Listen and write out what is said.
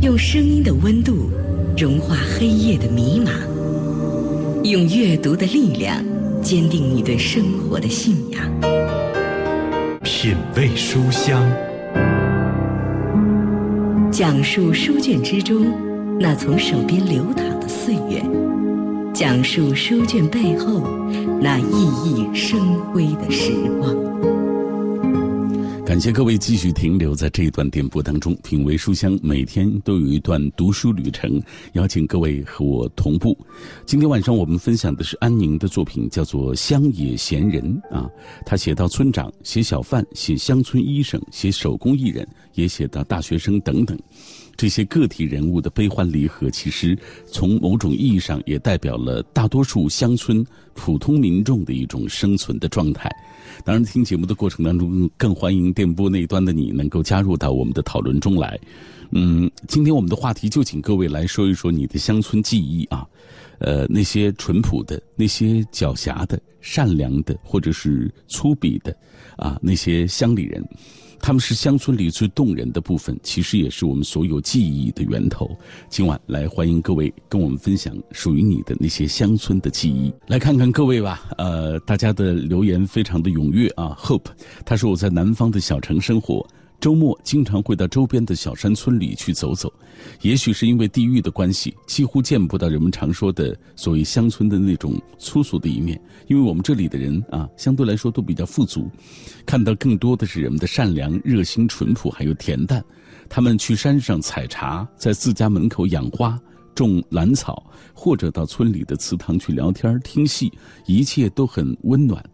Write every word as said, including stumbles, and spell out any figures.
用声音的温度融化黑夜的迷茫，用阅读的力量坚定你对生活的信仰。 品味书香， 讲述书卷之中那从手边流淌的岁月，讲述书卷背后那熠熠生辉的时光。 感谢各位继续停留在这一段电波当中，品味书香每天都有一段读书旅程，邀请各位和我同步。今天晚上我们分享的是安宁的作品，叫做《乡野闲人》啊。他写到村长，写小贩，写乡村医生，写手工艺人，也写到大学生等等。这些个体人物的悲欢离合，其实从某种意义上也代表了大多数乡村普通民众的一种生存的状态。当然，听节目的过程当中，更欢迎电波那一端的你能够加入到我们的讨论中来。嗯，今天我们的话题就请各位来说一说你的乡村记忆啊，呃，那些淳朴的、那些狡黠的、善良的，或者是粗鄙的啊，那些乡里人。他们是乡村里最动人的部分，其实也是我们所有记忆的源头。今晚来欢迎各位跟我们分享属于你的那些乡村的记忆。来看看各位吧，呃，大家的留言非常的踊跃啊。Hope， 他说我在南方的小城生活，周末经常会到周边的小山村里去走走。也许是因为地域的关系，几乎见不到人们常说的所谓乡村的那种粗俗的一面，因为我们这里的人啊，相对来说都比较富足，看到更多的是人们的善良、热心、淳朴，还有恬淡。他们去山上采茶，在自家门口养花、种兰草，或者到村里的祠堂去聊天、听戏，一切都很温暖，